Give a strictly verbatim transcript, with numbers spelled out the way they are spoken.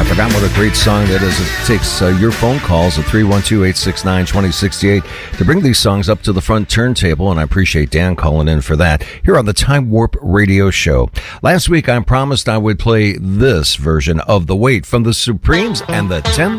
Forgotten what a great song that is. It takes uh, your phone calls at three one two, eight six nine, two zero six eight to bring these songs up to the front turntable, and I appreciate Dan calling in for that here on the Time Warp Radio Show. Last week, I promised I would play this version of The Wait from the Supremes and the ten